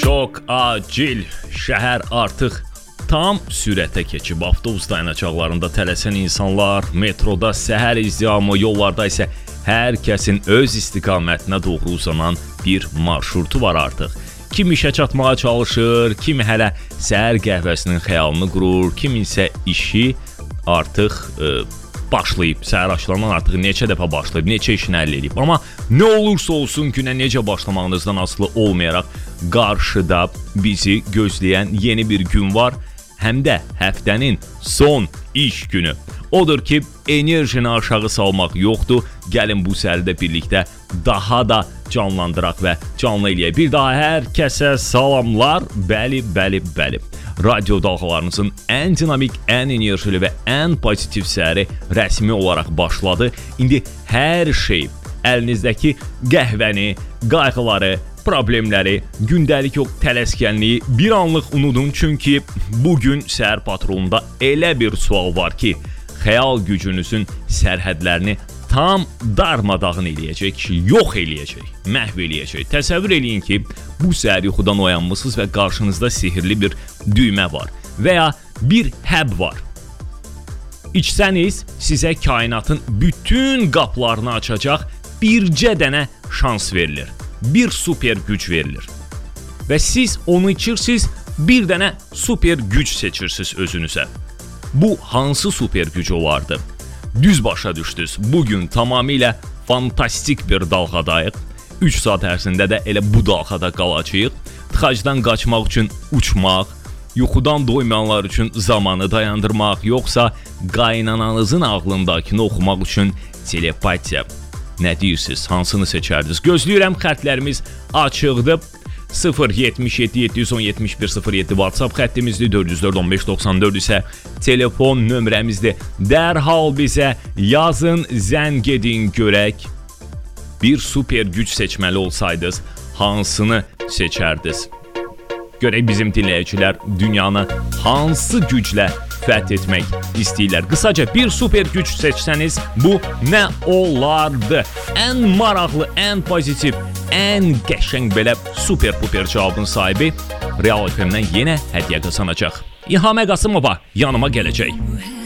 Çox acil, şəhər artıq tam sürətə keçib. Avtobus dayanacaqlarında tələsən insanlar, metroda səhər izdihamı, yollarda isə hər kəsin öz istiqamətinə doğru uzanan bir marşrutu var artıq. Kim işə çatmağa çalışır, kim hələ səhər qəhvəsinin xəyalını qurur, kim isə işi artıq başlayıb, səhər açılandan artıq neçə dəfə başlayıb, neçə işini əldə edib. Amma nə olursa olsun günə necə başlamağınızdan asılı olmayaraq qarşıda bizi gözləyən yeni bir gün var. Həm də həftənin son iş günü. Odur ki, enerjini aşağı salmaq yoxdur. Gəlin bu səhərdə birlikdə daha da canlandıraq və canlı eləyək. Bir daha hər kəsə salamlar. Bəli. Radio dalğalarınızın ən dinamik, ən enerjili və ən pozitiv səhəri rəsmi olaraq başladı. İndi hər şey, əlinizdəki qəhvəni, qayğıları, problemləri, gündəlik yox tələskənliyi bir anlıq unudun. Çünki bugün səhər patrolunda elə bir sual var ki, xəyal gücünüzün sərhədlərini tam darmadağın eləyəcək, yox eləyəcək, məhv eləyəcək. Təsəvvür eləyin ki, bu səhər yuxudan oyanmışsınız və qarşınızda sihirli bir düymə var və ya bir həb var. İçsəniz, sizə kainatın bütün qapılarını açacaq bircə dənə şans verilir. Bir super güc verilir. Və siz onu içirsiniz, bir dənə super güc seçirsiniz özünüzə. Bu hansı super güc olardı? Düz başa düşdünüz. Bugün tamamilə fantastik bir dalğadayıq. 3 saat ərzində də elə bu dalğada qalacağıq. Tıxacdan qaçmaq üçün uçmaq, yuxudan doymayanlar üçün zamanı dayandırmaq, yoxsa qaynananızın ağlındakını oxumaq üçün telepatiya. Nə deyirsiniz? Hansını seçərdiniz? Gözləyirəm, xətlərimiz açıqdır. 077 717 0107 WhatsApp xəttimizdir, 404 15 94 isə telefon nömrəmizdir. Dərhal bizə yazın, zəng edin, görək. Bir super güc seçməli olsaydınız, hansını seçərdiniz? Görək bizim dinləyicilər dünyanı hansı güclə fəth etmək istəyirlər. Qısaca bir super güc seçsəniz, bu nə olardı? Ən maraqlı, ən pozitiv, ən qəşəng belə super puper cavabın sahibi Real FM-dən yenə hədiyyə qazanacaq. İlhamə Qasımova yanıma gələcək.